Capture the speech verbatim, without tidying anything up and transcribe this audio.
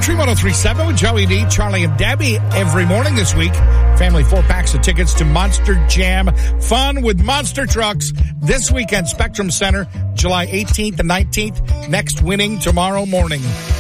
Country one oh three point seven with Joey D, Charlie, and Debbie every morning this week. Family four packs of tickets to Monster Jam Fun with Monster Trucks this weekend, Spectrum Center, July eighteenth and nineteenth. Next winning tomorrow morning.